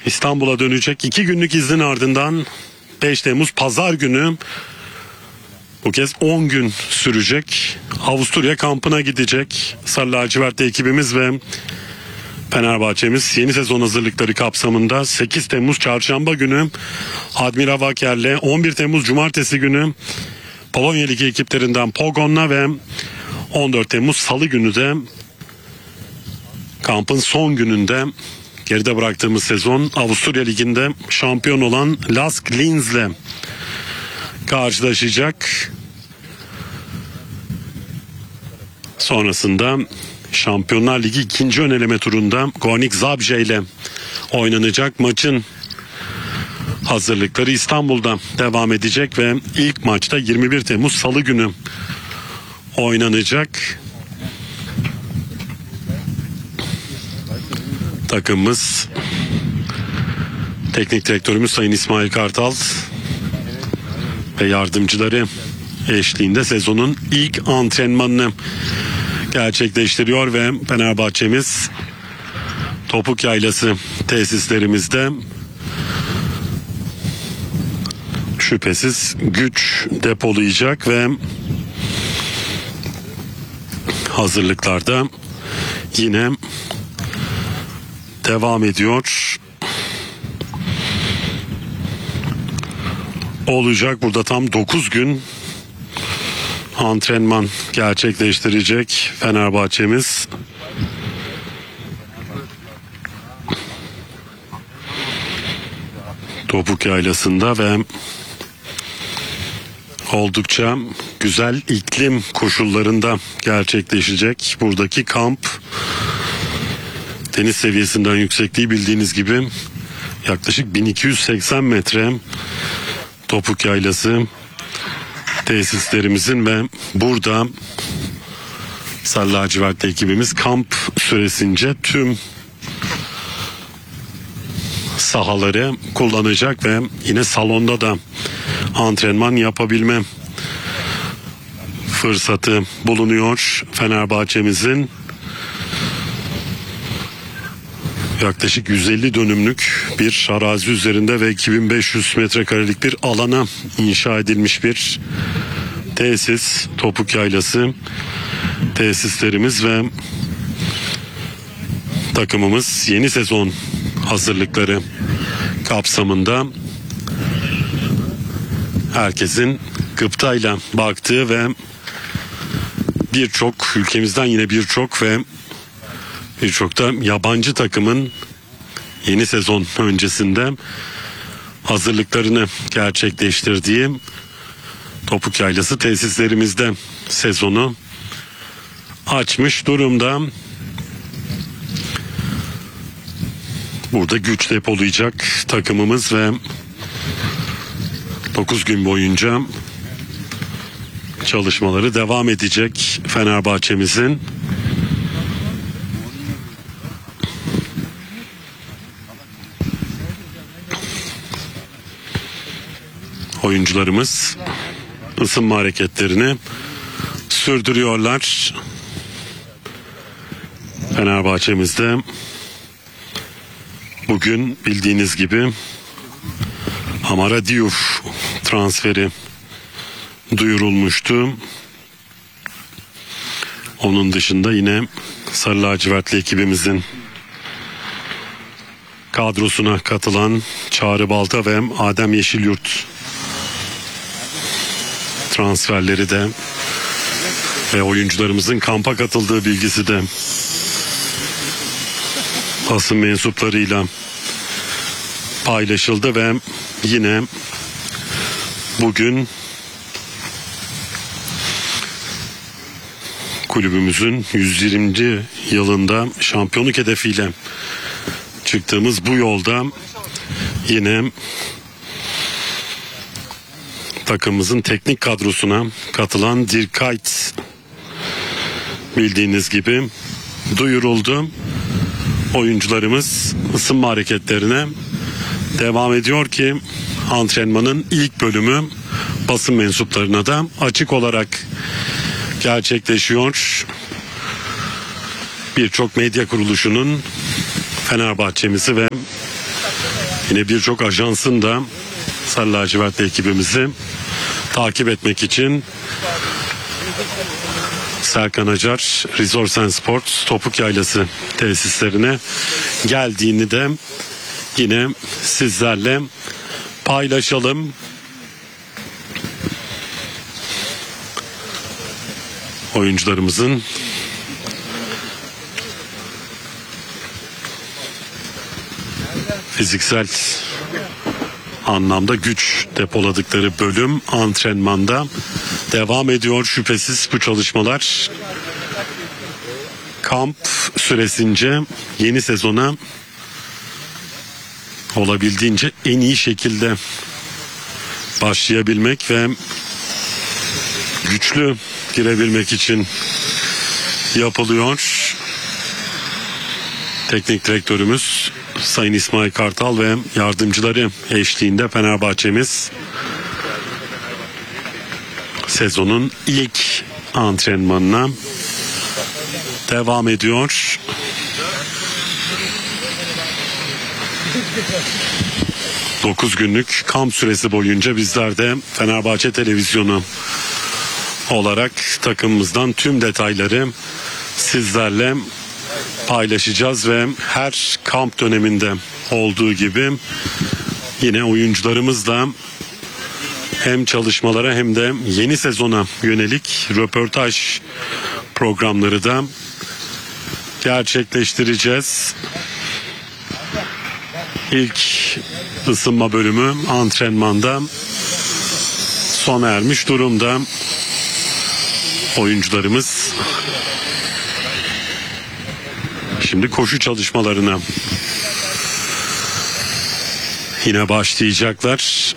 İstanbul'a dönecek. 2 günlük iznin ardından 5 Temmuz Pazar günü bu kez 10 gün sürecek Avusturya kampına gidecek. Sarı lacivertli ekibimiz ve Fenerbahçe'miz yeni sezon hazırlıkları kapsamında 8 Temmuz Çarşamba günü Admira Waker'le, 11 Temmuz Cumartesi günü Polonya Ligi ekiplerinden Pogon'la ve 14 Temmuz Salı günü de kampın son gününde geride bıraktığımız sezon Avusturya Ligi'nde şampiyon olan Lask Linz'le karşılaşacak. Sonrasında Şampiyonlar Ligi 2. ön eleme turunda Gornik Zabrze ile oynanacak maçın hazırlıkları İstanbul'da devam edecek ve ilk maçta 21 Temmuz Salı günü oynanacak. Takımımız teknik direktörümüz Sayın İsmail Kartal ve yardımcıları eşliğinde sezonun ilk antrenmanını gerçekleştiriyor ve Fenerbahçe'miz Topuk Yaylası tesislerimizde şüphesiz güç depolayacak ve hazırlıklarda yine devam ediyor olacak. Burada tam 9 gün antrenman gerçekleştirecek Fenerbahçe'miz. Topuk Yaylası'nda ve oldukça güzel iklim koşullarında gerçekleşecek. Buradaki kamp deniz seviyesinden yüksekliği bildiğiniz gibi yaklaşık 1280 metre. Topuk Yaylası tesislerimizin ve burada Sarı lacivertli ekibimiz kamp süresince tüm sahaları kullanacak ve yine salonda da antrenman yapabilme fırsatı bulunuyor Fenerbahçe'mizin. Yaklaşık 150 dönümlük bir arazi üzerinde ve 2500 metrekarelik bir alana inşa edilmiş bir tesis, Topuk Yaylası tesislerimiz ve takımımız yeni sezon hazırlıkları kapsamında herkesin gıptayla baktığı ve birçok ülkemizden yine birçok da yabancı takımın yeni sezon öncesinde hazırlıklarını gerçekleştirdiği Topuk Yaylası tesislerimizde sezonu açmış durumda. Burada güç depolayacak takımımız ve 9 gün boyunca çalışmaları devam edecek Fenerbahçe'mizin. Oyuncularımız ısınma hareketlerini sürdürüyorlar. Fenerbahçe'mizde bugün bildiğiniz gibi Amara Diouf transferi duyurulmuştu. Onun dışında yine Sarı lacivertli ekibimizin kadrosuna katılan Çağrı Balta ve Adem Yeşilyurt transferleri de ve oyuncularımızın kampa katıldığı bilgisi de basın mensuplarıyla paylaşıldı ve yine bugün kulübümüzün 120. yılında şampiyonluk hedefiyle çıktığımız bu yolda yine takımımızın teknik kadrosuna katılan Dirk Kuyt bildiğiniz gibi duyuruldu. Oyuncularımız ısınma hareketlerine devam ediyor ki antrenmanın ilk bölümü basın mensuplarına da açık olarak gerçekleşiyor. Birçok medya kuruluşunun Fenerbahçemizi ve Yine birçok ajansın da Sarı Lacivertli ekibimizi takip etmek için Serkan Acar Resort and Sports Topuk Yaylası tesislerine geldiğini de yine sizlerle paylaşalım. Oyuncularımızın fiziksel anlamda güç depoladıkları bölüm antrenmanda devam ediyor. Şüphesiz bu çalışmalar kamp süresince yeni sezona olabildiğince en iyi şekilde başlayabilmek ve güçlü girebilmek için yapılıyor. Teknik direktörümüz Sayın İsmail Kartal ve yardımcıları eşliğinde Fenerbahçemiz sezonun ilk antrenmanına devam ediyor. Dokuz günlük kamp süresi boyunca bizler de Fenerbahçe Televizyonu olarak takımımızdan tüm detayları sizlerle paylaşacağız ve her kamp döneminde olduğu gibi yine oyuncularımızla hem çalışmalara hem de yeni sezona yönelik röportaj programları da gerçekleştireceğiz. İlk ısınma bölümü antrenmanda sona ermiş durumda. Oyuncularımız şimdi koşu çalışmalarına yine başlayacaklar.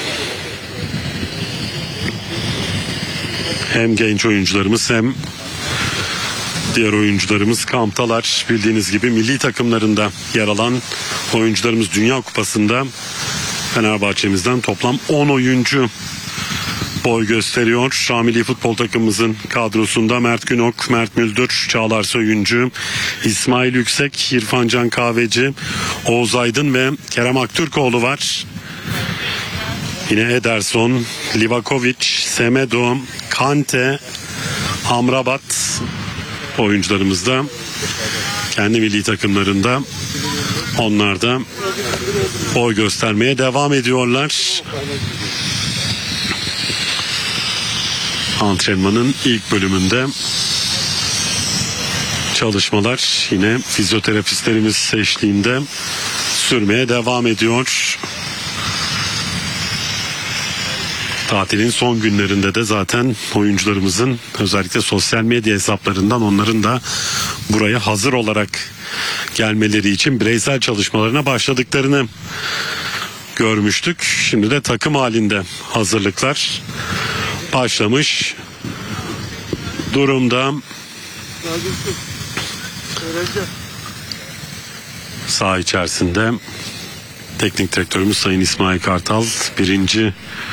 Hem genç oyuncularımız hem diğer oyuncularımız kamptalar. Bildiğiniz gibi milli takımlarında yer alan oyuncularımız Dünya Kupası'nda Fenerbahçe'mizden toplam 10 oyuncu boy gösteriyor. Şamili futbol takımımızın kadrosunda Mert Günok, Mert Müldür, Çağlar Söyüncü, İsmail Yüksek, İrfan Can Kahveci, Oğuz Aydın ve Kerem Aktürkoğlu var. Yine Ederson, Livakovic, Semedo, Kante, Amrabat oyuncularımız da kendi milli takımlarında onlar da boy göstermeye devam ediyorlar. Antrenmanın ilk bölümünde çalışmalar yine fizyoterapistlerimiz eşliğinde sürmeye devam ediyor. Tatilin son günlerinde de zaten oyuncularımızın özellikle sosyal medya hesaplarından onların da buraya hazır olarak gelmeleri için bireysel çalışmalarına başladıklarını görmüştük. Şimdi de takım halinde hazırlıklar başlamış durumda. Saha içerisinde teknik direktörümüz Sayın İsmail Kartal, birinci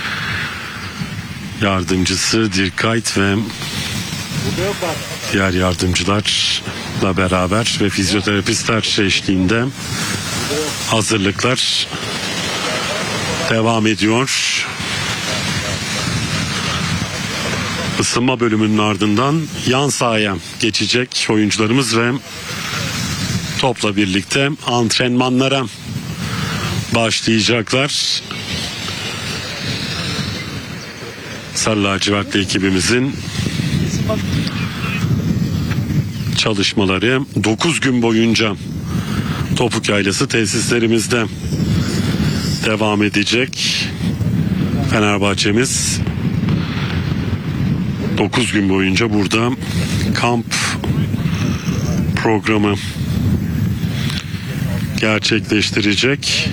yardımcısı Dirkayt ve diğer yardımcılarla beraber ve fizyoterapistler eşliğinde hazırlıklar devam ediyor. Isınma bölümünün ardından yan sahaya geçecek oyuncularımız ve topla birlikte antrenmanlara başlayacaklar. Sarı Lacivertli ekibimizin çalışmaları 9 gün boyunca Topuk Yaylası tesislerimizde devam edecek. Fenerbahçemiz 9 gün boyunca burada kamp programı gerçekleştirecek.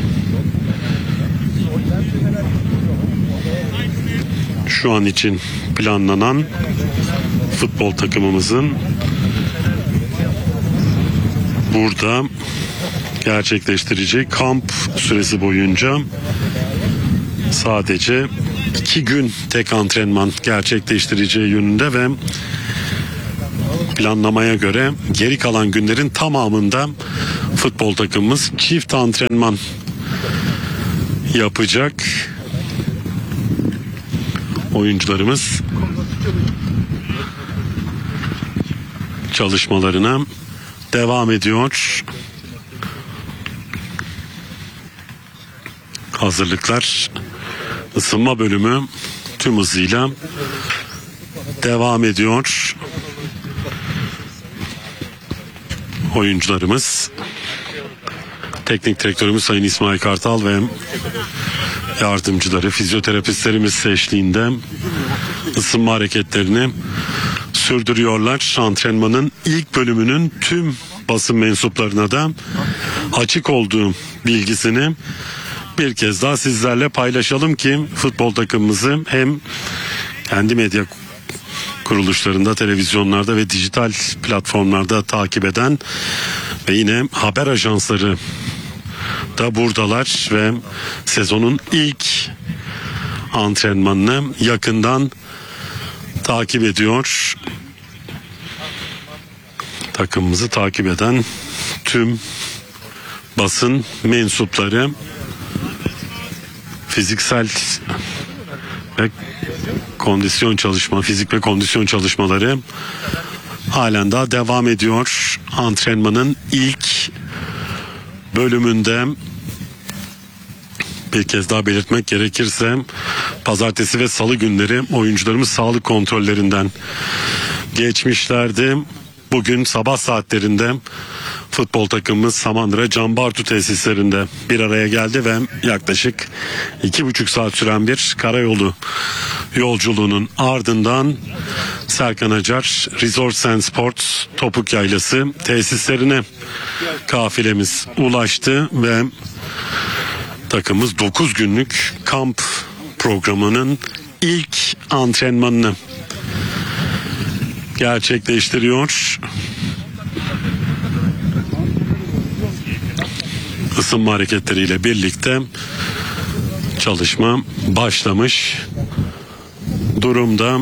Şu an için planlanan futbol takımımızın burada gerçekleştireceği kamp süresi boyunca sadece 2 gün tek antrenman gerçekleştireceği yönünde ve planlamaya göre geri kalan günlerin tamamında futbol takımımız çift antrenman yapacak. Oyuncularımız çalışmalarına devam ediyor. Hazırlıklar, ısınma bölümü tüm hızıyla devam ediyor. Oyuncularımız, teknik direktörümüz Sayın İsmail Kartal ve yardımcıları, fizyoterapistlerimiz eşliğinde ısınma hareketlerini sürdürüyorlar. Antrenmanın ilk bölümünün tüm basın mensuplarına da açık olduğu bilgisini bir kez daha sizlerle paylaşalım ki futbol takımımızı hem kendi medya kuruluşlarında, televizyonlarda ve dijital platformlarda takip eden ve yine haber ajansları da buradalar ve sezonun ilk antrenmanını yakından takip ediyor. Takımımızı takip eden tüm basın mensupları, fiziksel ve kondisyon çalışma, fizik ve kondisyon çalışmaları halen daha devam ediyor. Antrenmanın ilk bölümünde bir kez daha belirtmek gerekirse pazartesi ve salı günleri oyuncularımız sağlık kontrollerinden geçmişlerdi. Bugün sabah saatlerinde futbol takımımız Samandıra Can Bartu tesislerinde bir araya geldi ve yaklaşık 2,5 saat süren bir karayolu yolculuğunun ardından Serkan Acar Resort and Sports Topuk Yaylası tesislerine kafilemiz ulaştı ve takımımız 9 günlük kamp programının ilk antrenmanını gerçekleştiriyor. Isınma hareketleriyle birlikte çalışma başlamış durumda.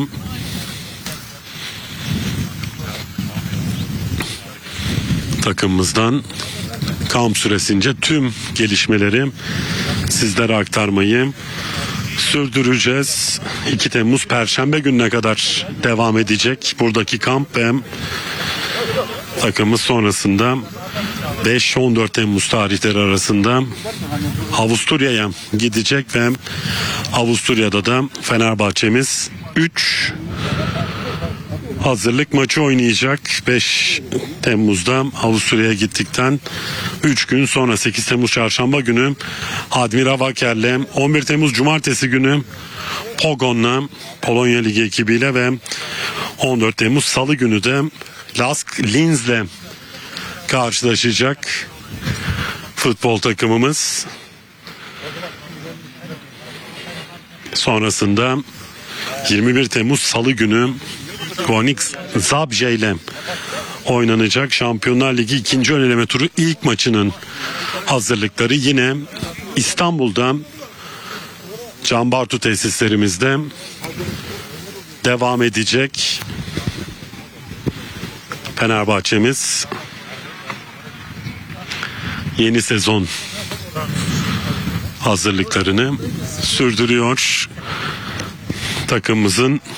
Takımımızdan kamp süresince tüm gelişmeleri sizlere aktarmayı sürdüreceğiz. 2 Temmuz Perşembe gününe kadar devam edecek buradaki kamp ve takımımız sonrasında 5-14 Temmuz tarihleri arasında Avusturya'ya gidecek ve Avusturya'da da Fenerbahçe'miz 3 hazırlık maçı oynayacak. 5 Temmuz'da Avusturya'ya gittikten 3 gün sonra 8 Temmuz Çarşamba günü Admira Waker'le, 11 Temmuz Cumartesi günü Pogon'la, Polonya Ligi ekibiyle ve 14 Temmuz Salı günü de Lask Linz'le karşılaşacak futbol takımımız. Sonrasında 21 Temmuz Salı günü Konik Zabrze ile oynanacak Şampiyonlar Ligi 2. eleme turu ilk maçının hazırlıkları yine İstanbul'da Can Bartu tesislerimizde devam edecek. Fenerbahçe'miz yeni sezon hazırlıklarını sürdürüyor. Takımımızın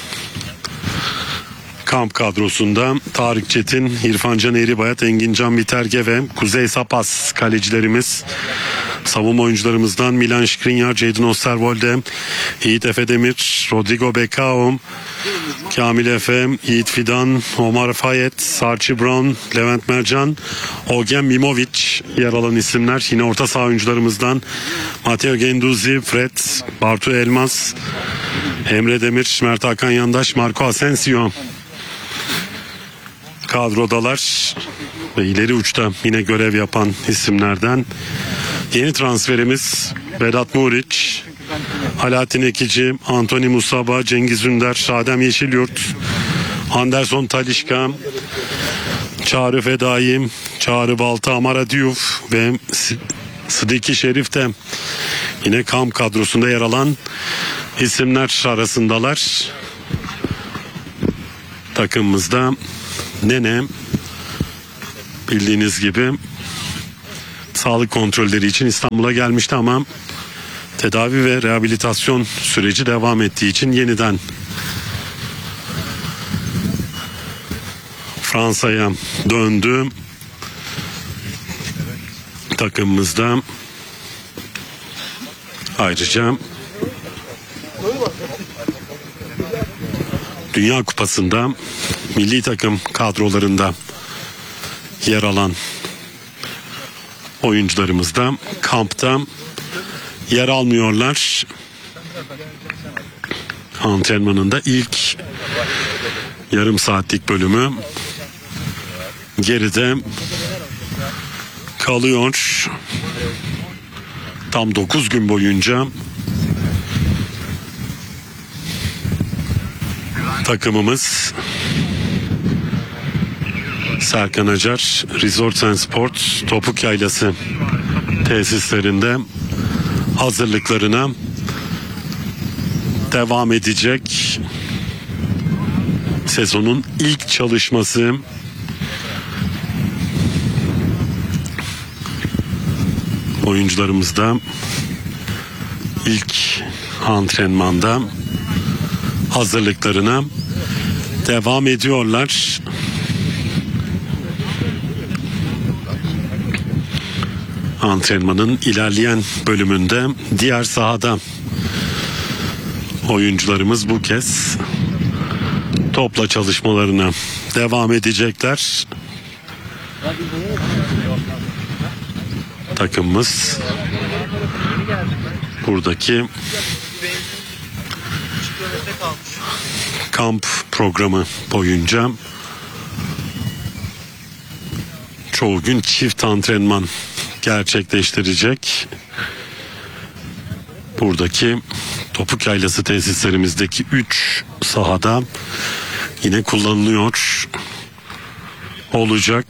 kamp kadrosunda Tarık Çetin, İrfan Can Eğribayat, Engin Can Biterge ve Kuzey Sapas kalecilerimiz. Savunma oyuncularımızdan Milan Skriniar, Jadon Osterwolde, Yiğit Efe Demir, Rodrigo Becao, Kamil Efe, Yiğit Fidan, Omar Fayet, Sarçı Brown, Levent Mercan, Ogen Mimovic yer alan isimler. Yine orta saha oyuncularımızdan Matteo Genduzi, Fred, Bartu Elmas, Emre Demir, Mert Hakan Yandaş, Marco Asensio kadrodalar ve ileri uçta yine görev yapan isimlerden yeni transferimiz Vedat Muriç, Alaaddin Ekici, Antoni Musaba, Cengiz Ünder, Adem Yeşilyurt, Anderson Talişka, Çağrı Fedai, Çağrı Balta, Amara Diouf ve Sıdiki Şerif de yine kamp kadrosunda yer alan isimler arasındalar. Takımımızda Nene bildiğiniz gibi sağlık kontrolleri için İstanbul'a gelmişti ama tedavi ve rehabilitasyon süreci devam ettiği için yeniden Fransa'ya döndü. Takımımızda ayrıca Dünya Kupası'nda milli takım kadrolarında yer alan oyuncularımız da kampta yer almıyorlar. Antrenmanın da ilk yarım saatlik bölümü geride kalıyor. Tam 9 gün boyunca takımımız Serkan Acar Resort and Sport Topuk Yaylası tesislerinde hazırlıklarına devam edecek. Sezonun ilk çalışması oyuncularımız da ilk antrenmanda hazırlıklarına devam ediyorlar. Antrenmanın ilerleyen bölümünde diğer sahada oyuncularımız bu kez topla çalışmalarına devam edecekler. Takımımız buradaki kamp programı boyunca çoğu gün çift antrenman gerçekleştirecek. Buradaki Topuk Yaylası tesislerimizdeki 3 sahada yine kullanılıyor olacak.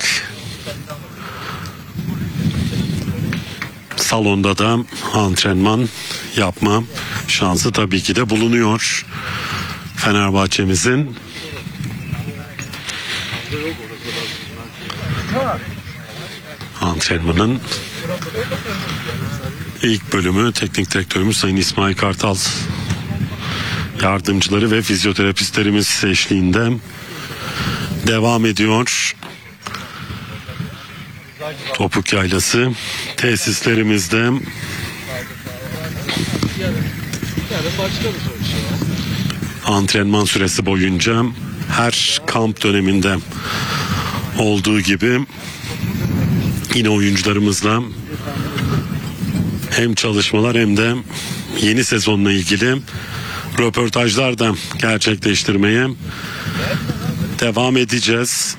Salonda da antrenman yapma şansı tabii ki de bulunuyor Fenerbahçe'mizin. Antrenmanın ilk bölümü teknik direktörümüz Sayın İsmail Kartal yardımcıları ve fizyoterapistlerimiz eşliğinde devam ediyor. Topuk Yaylası tesislerimizde antrenman süresi boyunca her kamp döneminde olduğu gibi yine oyuncularımızla hem çalışmalar hem de yeni sezonla ilgili röportajlar da gerçekleştirmeye devam edeceğiz.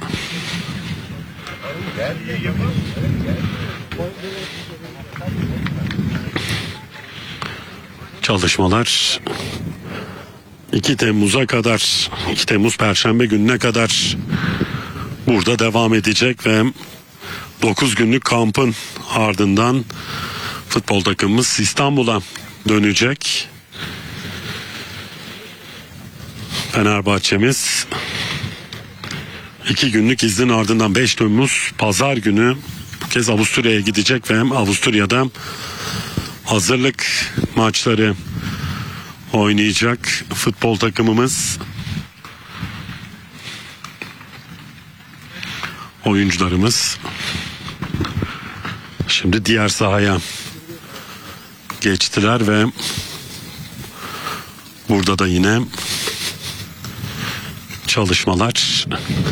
Çalışmalar 2 Temmuz'a kadar, 2 Temmuz Perşembe gününe kadar burada devam edecek ve 9 günlük kampın ardından futbol takımımız İstanbul'a dönecek. Fenerbahçe'miz 2 günlük iznin ardından 5 Temmuz Pazar günü bu kez Avusturya'ya gidecek ve Avusturya'da hazırlık maçları oynayacak futbol takımımız. Oyuncularımız şimdi diğer sahaya geçtiler ve burada da yine çalışmalar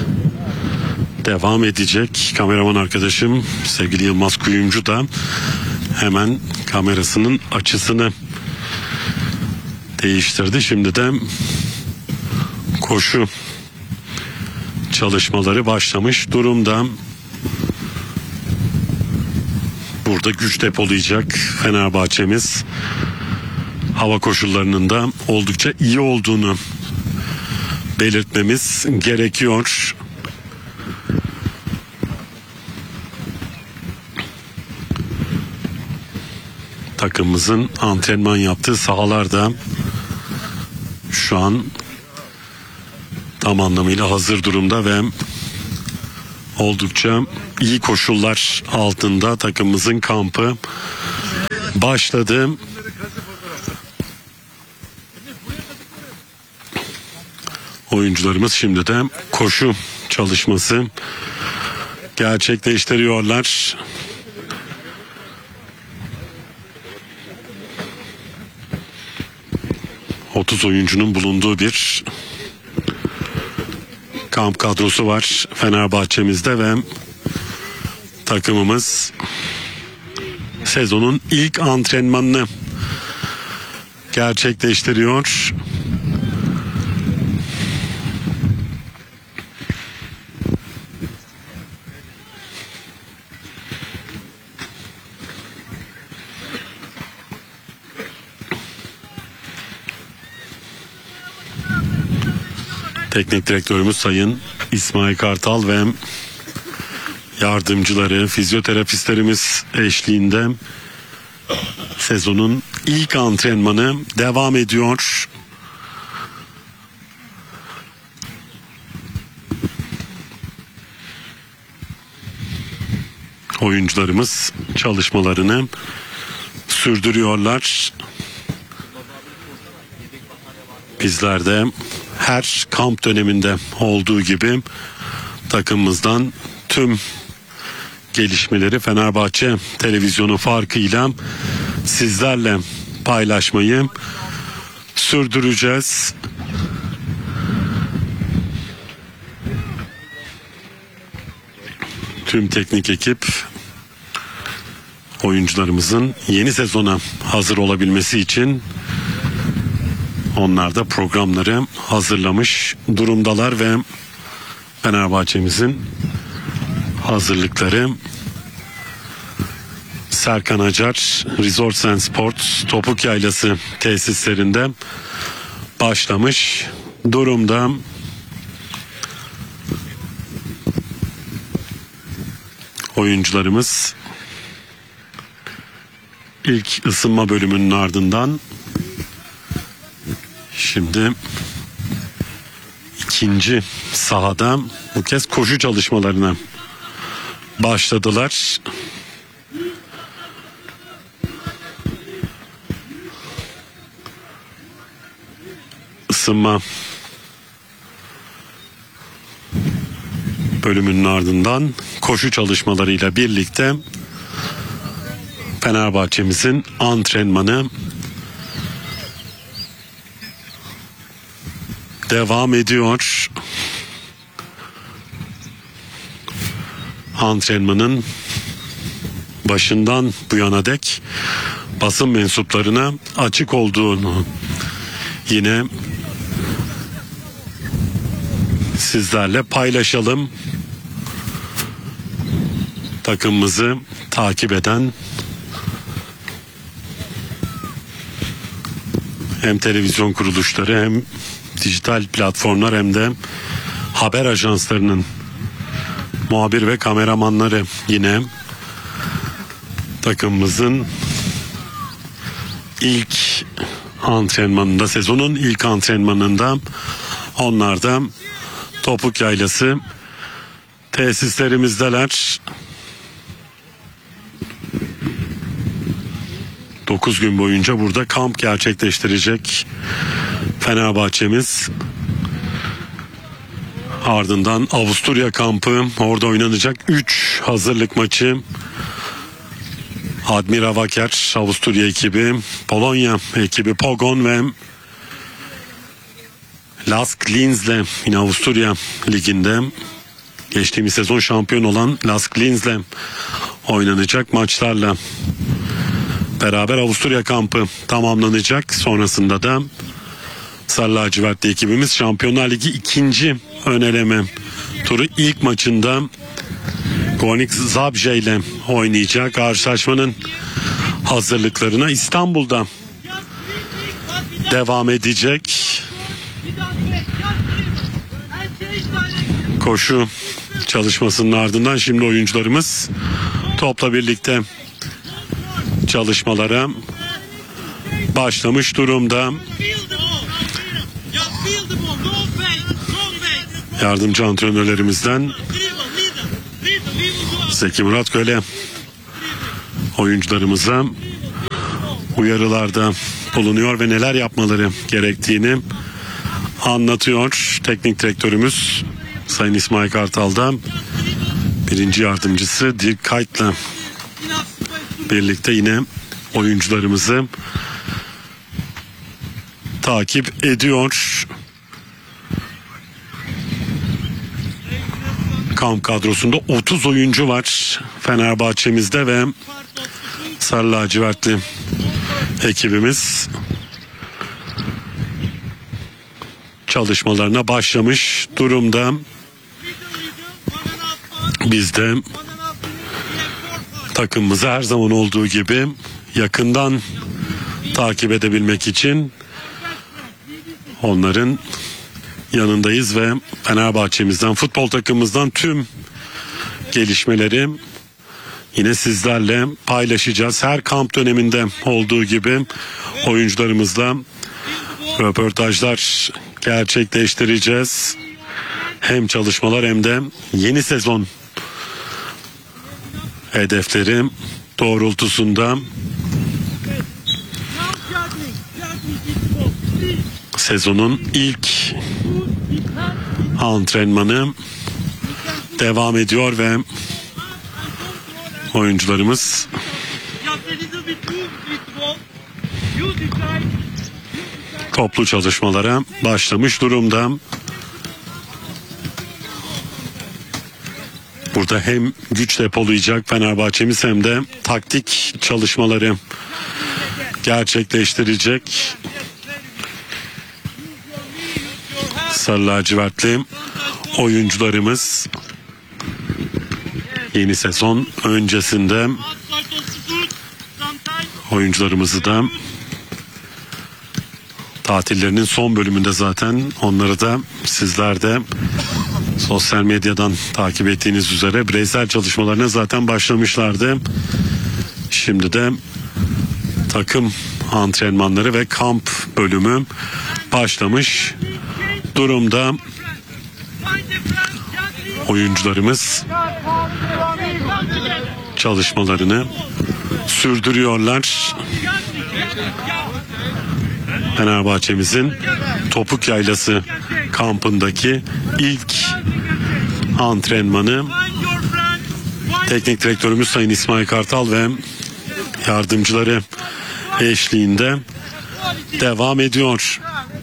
devam edecek. Kameraman arkadaşım sevgili Yılmaz Kuyumcu da hemen kamerasının açısını değiştirdi. Şimdi de koşu çalışmaları başlamış durumda. Burada güç depolayacak Fenerbahçe'miz. Hava koşullarının da oldukça iyi olduğunu belirtmemiz gerekiyor. Takımımızın antrenman yaptığı sahalarda şu an tam anlamıyla hazır durumda ve oldukça iyi koşullar altında takımımızın kampı başladı. Oyuncularımız şimdi de koşu çalışması gerçekleştiriyorlar. ...30 oyuncunun bulunduğu bir kamp kadrosu var Fenerbahçe'mizde ve takımımız sezonun ilk antrenmanını gerçekleştiriyor. Teknik direktörümüz Sayın İsmail Kartal ve yardımcıları, fizyoterapistlerimiz eşliğinde sezonun ilk antrenmanı devam ediyor. Oyuncularımız çalışmalarını sürdürüyorlar. Bizler de her kamp döneminde olduğu gibi takımımızdan tüm gelişmeleri Fenerbahçe televizyonu farkıyla sizlerle paylaşmayı sürdüreceğiz. Tüm teknik ekip oyuncularımızın yeni sezona hazır olabilmesi için onlar da programları hazırlamış durumdalar ve Fenerbahçe'mizin hazırlıkları Serkan Acar Resort and Sports Topuk Yaylası tesislerinde başlamış durumda. Oyuncularımız ilk ısınma bölümünün ardından şimdi ikinci sahada bu kez koşu çalışmalarına başladılar. Isınma bölümünün ardından koşu çalışmalarıyla birlikte Fenerbahçe'mizin antrenmanı devam ediyor. Antrenmanın başından bu yana dek basın mensuplarına açık olduğunu yine sizlerle paylaşalım. Takımımızı takip eden hem televizyon kuruluşları hem dijital platformlar hem de haber ajanslarının muhabir ve kameramanları yine takımımızın ilk antrenmanında, sezonun ilk antrenmanında onlar da Topuk Yaylası tesislerimizdeler. 9 gün boyunca burada kamp gerçekleştirecek Fenerbahçe'miz. Ardından Avusturya kampı, orada oynanacak 3 hazırlık maçı. Admira Wacker, Avusturya ekibi, Polonya ekibi Pogon ve Lask Linz'le yine Avusturya liginde geçtiğimiz sezon şampiyon olan Lask Linz'le oynanacak maçlarla beraber Avusturya kampı tamamlanacak. Sonrasında da Sarı Lacivertli ekibimiz Şampiyonlar Ligi 2. ön eleme turu ilk maçında Konik Zabrze ile oynayacak. Karşılaşmanın hazırlıklarına İstanbul'da devam edecek. Koşu çalışmasının ardından şimdi oyuncularımız topla birlikte çalışmalara başlamış durumda. Yardımcı antrenörlerimizden Zeki Murat Köle oyuncularımıza uyarılarda bulunuyor ve neler yapmaları gerektiğini anlatıyor teknik direktörümüz Sayın İsmail Kartal'dan. Birinci yardımcısı Dirk Kuyt'la birlikte yine oyuncularımızı takip ediyor. Kamp kadrosunda 30 oyuncu var Fenerbahçe'mizde ve sarı lacivertli ekibimiz çalışmalarına başlamış durumda. Biz de takımımızı her zaman olduğu gibi yakından takip edebilmek için onların yanındayız ve Fenerbahçe'mizden, futbol takımımızdan tüm gelişmeleri yine sizlerle paylaşacağız. Her kamp döneminde olduğu gibi oyuncularımızla röportajlar gerçekleştireceğiz. Hem çalışmalar hem de yeni sezon hedefleri doğrultusunda sezonun ilk antrenmanı devam ediyor ve oyuncularımız toplu çalışmalara başlamış durumda. Burada hem güç depolayacak Fenerbahçe'miz hem de taktik çalışmaları gerçekleştirecek. Sarı lacivertli oyuncularımız yeni sezon öncesinde oyuncularımızı da tatillerinin son bölümünde zaten onları da sizler de sosyal medyadan takip ettiğiniz üzere bireysel çalışmalarına zaten başlamışlardı. Şimdi de takım antrenmanları ve kamp bölümü başlamış durumda. Oyuncularımız çalışmalarını sürdürüyorlar. Fenerbahçe'mizin Topuk Yaylası kampındaki ilk antrenmanı teknik direktörümüz Sayın İsmail Kartal ve yardımcıları eşliğinde devam ediyor.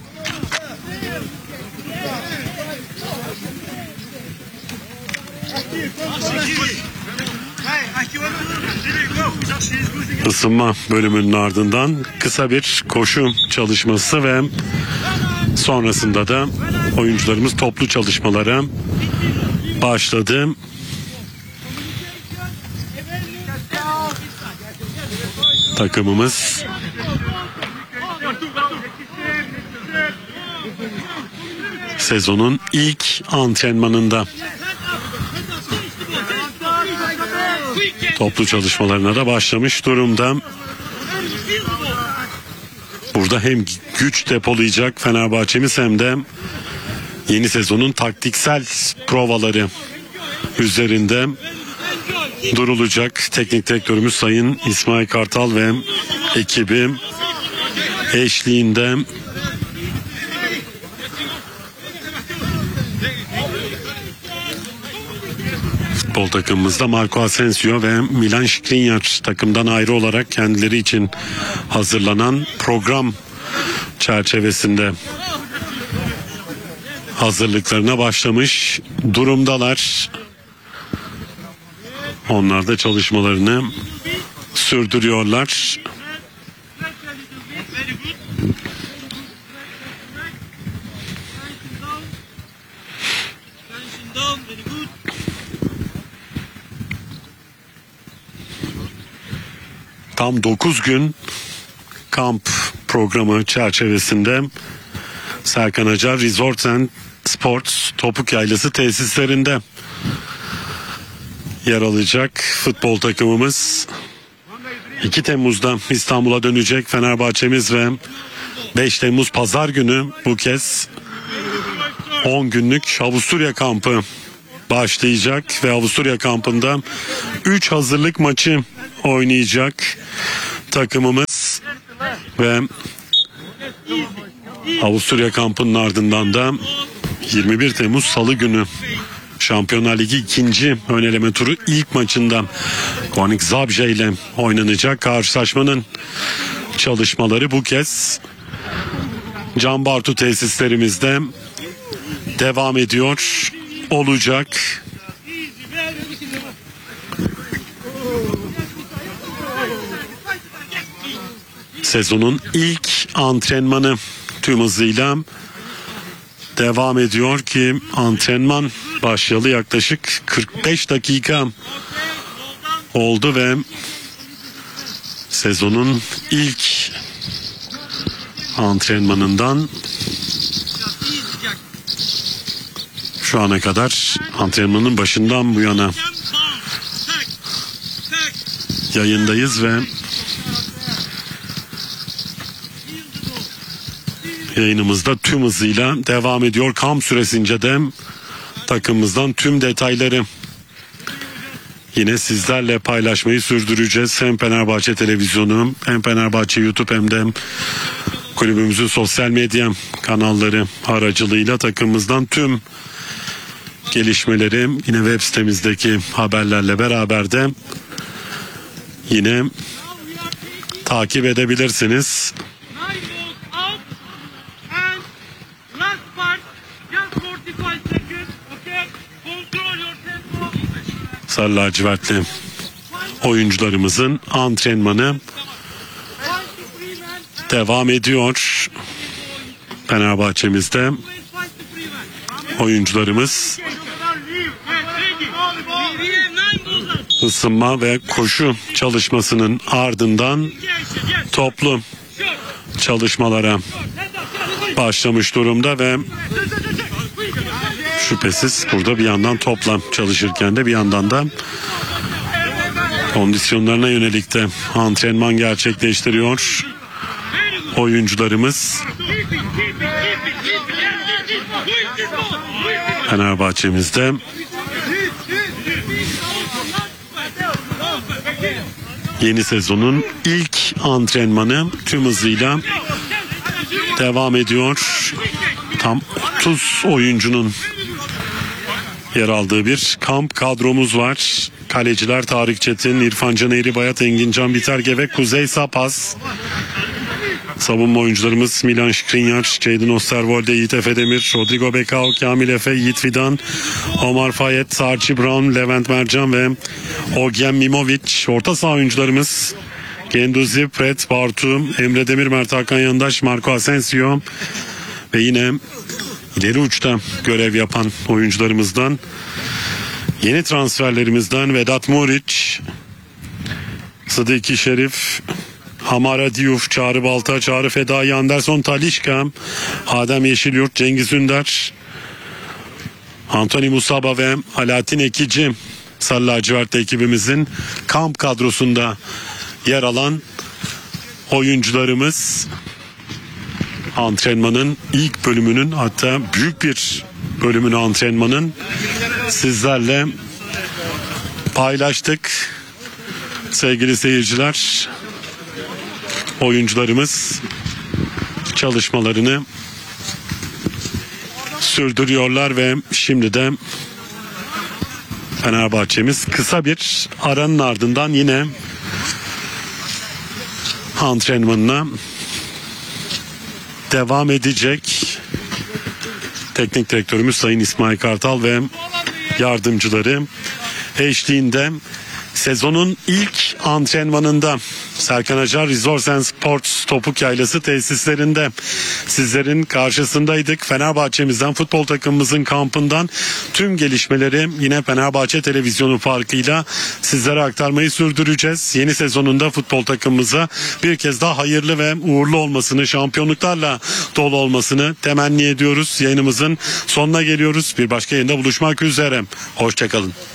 Isınma bölümünün ardından kısa bir koşu çalışması ve sonrasında da oyuncularımız toplu çalışmalara başladı. Takımımız sezonun ilk antrenmanında toplu çalışmalarına da başlamış durumda. Burada hem güç depolayacak Fenerbahçe'miz hem de yeni sezonun taktiksel provaları üzerinde durulacak. Teknik direktörümüz Sayın İsmail Kartal ve ekibi eşliğinde futbol takımımızda Marco Asensio ve Milan Skriniar takımdan ayrı olarak kendileri için hazırlanan program çerçevesinde hazırlıklarına başlamış durumdalar. Onlar da çalışmalarını sürdürüyorlar. Tam 9 gün kamp programı çerçevesinde Serkan Acar Resort and Sports Topuk Yaylası tesislerinde yer alacak futbol takımımız. 2 Temmuz'da İstanbul'a dönecek Fenerbahçe'miz ve 5 Temmuz Pazar günü bu kez 10 günlük Avusturya kampı başlayacak ve Avusturya kampında 3 hazırlık maçı oynayacak takımımız ve Avusturya kampının ardından da 21 Temmuz Salı günü Şampiyonlar Ligi 2. ön eleme turu ilk maçında Konik Zabrze ile oynanacak karşılaşmanın çalışmaları bu kez Can Bartu tesislerimizde devam ediyor olacak. Sezonun ilk antrenmanı tüm hızıyla devam ediyor ki antrenman başlayalı yaklaşık 45 dakika oldu ve sezonun ilk antrenmanından şu ana kadar antrenmanın başından bu yana yayındayız ve yayınımızda tüm hızıyla devam ediyor. Kamp süresince de takımımızdan tüm detayları yine sizlerle paylaşmayı sürdüreceğiz. Hem Fenerbahçe Televizyonu, hem Fenerbahçe YouTube, hem de kulübümüzün sosyal medya kanalları aracılığıyla takımımızdan tüm gelişmeleri yine web sitemizdeki haberlerle beraber de yine takip edebilirsiniz. Sarı lacivertli oyuncularımızın antrenmanı devam ediyor. Fenerbahçe'mizde oyuncularımız ısınma ve koşu çalışmasının ardından toplu çalışmalara başlamış durumda ve şüphesiz burada bir yandan toplam çalışırken de bir yandan da kondisyonlarına yönelik de antrenman gerçekleştiriyor oyuncularımız. Fenerbahçe'mizde yeni sezonun ilk antrenmanı tüm hızıyla devam ediyor. Tam 30 oyuncunun yer aldığı bir kamp kadromuz var. Kaleciler Tarık Çetin, İrfan Can Eğri, Bayat Engincan, Biterge ve Kuzey Sapas. Savunma oyuncularımız Milan Skriniar, Jadon Osterwolde, Yiğit Efe Demir, Rodrigo Becao, Kamil Efe, Yiğit Fidan, Omar Fayet, Sarci Brown, Levent Mercan ve Ogyen Mimovic. Orta saha oyuncularımız Genduzi, Fred Bartu, Emre Demir, Mert Hakan Yandaş, Marco Asensio ve yine ileri uçta görev yapan oyuncularımızdan yeni transferlerimizden Vedat Muriç, Sıdiki Şerif, Hamara Diouf, Çağrı Balta, Çağrı Fedai, Anderson Talişka, Adem Yeşilyurt, Cengiz Ünder, Anthony Musaba ve Alaaddin Ekici Sarı Lacivert ekibimizin kamp kadrosunda yer alan oyuncularımız. Antrenmanın ilk bölümünün, hatta büyük bir bölümünü antrenmanın sizlerle paylaştık. Sevgili seyirciler, oyuncularımız çalışmalarını sürdürüyorlar ve şimdi de Fenerbahçe'miz kısa bir aranın ardından yine antrenmanına devam edecek. Teknik direktörümüz Sayın İsmail Kartal ve yardımcıları eşliğinde sezonun ilk antrenmanında Serkan Acar Resort and Sports Topuk Yaylası tesislerinde sizlerin karşısındaydık. Fenerbahçe'mizden, futbol takımımızın kampından tüm gelişmeleri yine Fenerbahçe Televizyonu farkıyla sizlere aktarmayı sürdüreceğiz. Yeni sezonunda futbol takımımıza bir kez daha hayırlı ve uğurlu olmasını, şampiyonluklarla dolu olmasını temenni ediyoruz. Yayınımızın sonuna geliyoruz. Bir başka yayında buluşmak üzere. Hoşçakalın.